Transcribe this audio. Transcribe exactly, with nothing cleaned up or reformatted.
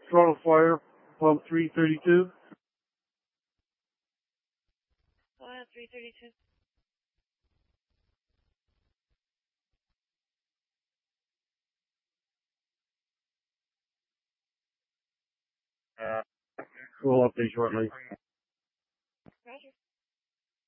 Toronto Fire, pump three thirty-two. Go ahead, three thirty-two. We'll update shortly.